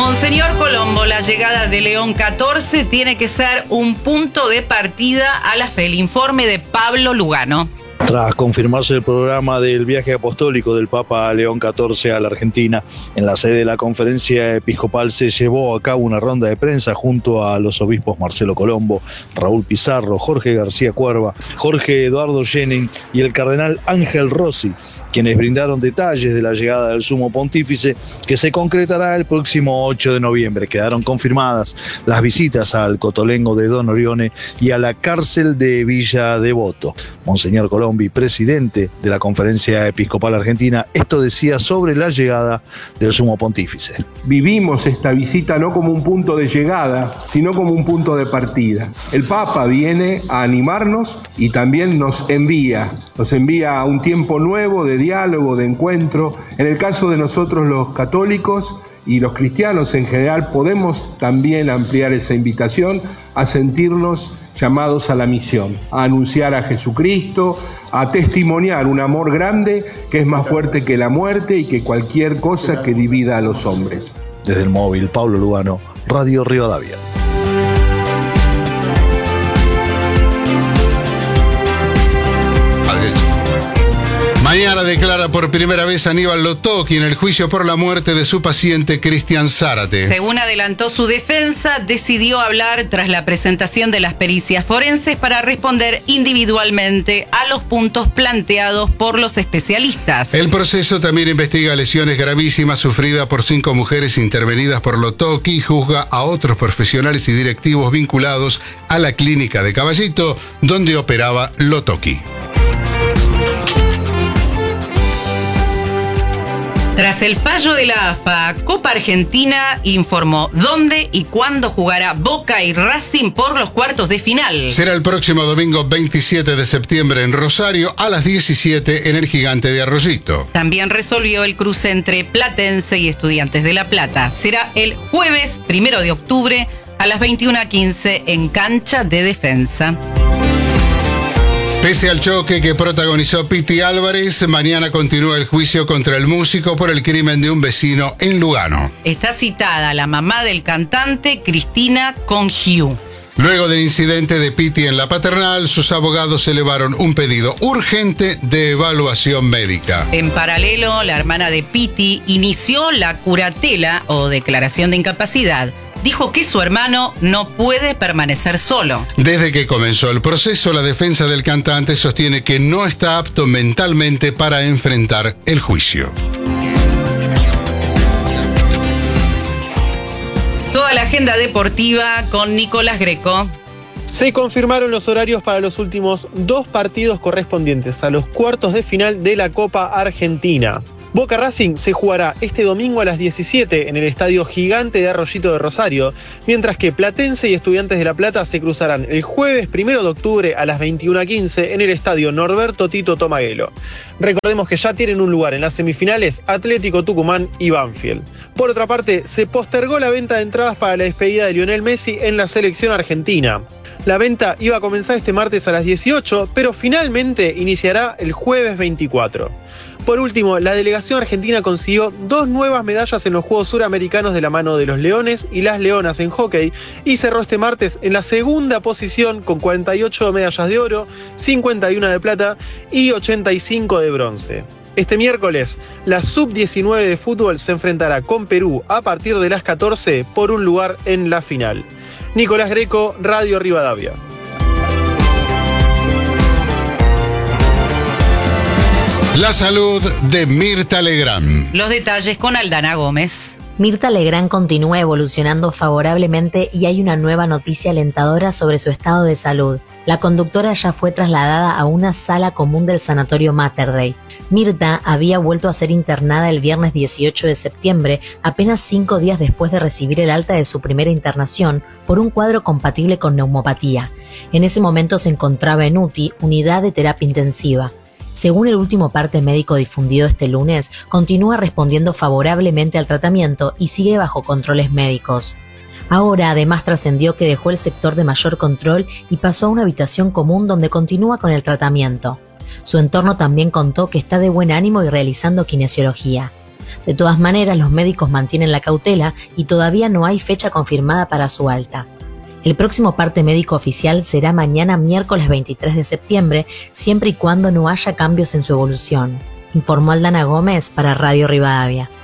Monseñor Colombo, la llegada de León XIV tiene que ser un punto de partida a la fe. El informe de Pablo Lugano. Tras confirmarse el programa del viaje apostólico del Papa León XIV a la Argentina, en la sede de la conferencia episcopal se llevó a cabo una ronda de prensa junto a los obispos Marcelo Colombo, Raúl Pizarro, Jorge García Cuerva, Jorge Eduardo Jennings y el cardenal Ángel Rossi, quienes brindaron detalles de la llegada del sumo pontífice que se concretará el próximo 8 de noviembre. Quedaron confirmadas las visitas al Cotolengo de Don Orione y a la cárcel de Villa Devoto. Monseñor Colombi, presidente de la Conferencia Episcopal Argentina, esto decía sobre la llegada del sumo pontífice. Vivimos esta visita no como un punto de llegada, sino como un punto de partida. El Papa viene a animarnos y también nos envía a un tiempo nuevo de diálogo, de encuentro. En el caso de nosotros los católicos y los cristianos en general, podemos también ampliar esa invitación a sentirnos llamados a la misión, a anunciar a Jesucristo, a testimoniar un amor grande que es más fuerte que la muerte y que cualquier cosa que divida a los hombres. Desde el móvil, Pablo Lugano, Radio Rivadavia. Mañana declara por primera vez Aníbal Lotocchi en el juicio por la muerte de su paciente Cristian Zárate. Según adelantó su defensa, decidió hablar tras la presentación de las pericias forenses para responder individualmente a los puntos planteados por los especialistas. El proceso también investiga lesiones gravísimas sufridas por 5 mujeres intervenidas por Lotocchi y juzga a otros profesionales y directivos vinculados a la clínica de Caballito, donde operaba Lotocchi. Tras el fallo de la AFA, Copa Argentina informó dónde y cuándo jugará Boca y Racing por los cuartos de final. Será el próximo domingo 27 de septiembre en Rosario a las 17 en el Gigante de Arroyito. También resolvió el cruce entre Platense y Estudiantes de La Plata. Será el jueves 1 de octubre a las 21:15 en Cancha de Defensa. Pese al choque que protagonizó Piti Álvarez, mañana continúa el juicio contra el músico por el crimen de un vecino en Lugano. Está citada la mamá del cantante, Cristina Congiu. Luego del incidente de Piti en la Paternal, sus abogados elevaron un pedido urgente de evaluación médica. En paralelo, la hermana de Piti inició la curatela o declaración de incapacidad. Dijo que su hermano no puede permanecer solo. Desde que comenzó el proceso, la defensa del cantante sostiene que no está apto mentalmente para enfrentar el juicio. Toda la agenda deportiva con Nicolás Greco. Se confirmaron los horarios para los últimos 2 partidos correspondientes a los cuartos de final de la Copa Argentina. Boca Racing se jugará este domingo a las 17 en el Estadio Gigante de Arroyito de Rosario, mientras que Platense y Estudiantes de La Plata se cruzarán el jueves 1 de octubre a las 21:15 en el Estadio Norberto Tito Tomaguelo. Recordemos que ya tienen un lugar en las semifinales Atlético Tucumán y Banfield. Por otra parte, se postergó la venta de entradas para la despedida de Lionel Messi en la selección argentina. La venta iba a comenzar este martes a las 18, pero finalmente iniciará el jueves 24. Por último, la delegación argentina consiguió 2 nuevas medallas en los Juegos Suramericanos de la mano de los Leones y las Leonas en hockey y cerró este martes en la segunda posición con 48 medallas de oro, 51 de plata y 85 de bronce. Este miércoles, la Sub-19 de fútbol se enfrentará con Perú a partir de las 14 por un lugar en la final. Nicolás Greco, Radio Rivadavia. La salud de Mirta Legrand. Los detalles con Aldana Gómez. Mirta Legrand continúa evolucionando favorablemente y hay una nueva noticia alentadora sobre su estado de salud. La conductora ya fue trasladada a una sala común del sanatorio Mater Dei. Mirta había vuelto a ser internada el viernes 18 de septiembre, apenas 5 días después de recibir el alta de su primera internación, por un cuadro compatible con neumopatía. En ese momento se encontraba en UTI, unidad de terapia intensiva. Según el último parte médico difundido este lunes, continúa respondiendo favorablemente al tratamiento y sigue bajo controles médicos. Ahora además trascendió que dejó el sector de mayor control y pasó a una habitación común donde continúa con el tratamiento. Su entorno también contó que está de buen ánimo y realizando kinesiología. De todas maneras, los médicos mantienen la cautela y todavía no hay fecha confirmada para su alta. El próximo parte médico oficial será mañana miércoles 23 de septiembre, siempre y cuando no haya cambios en su evolución, informó Aldana Gómez para Radio Rivadavia.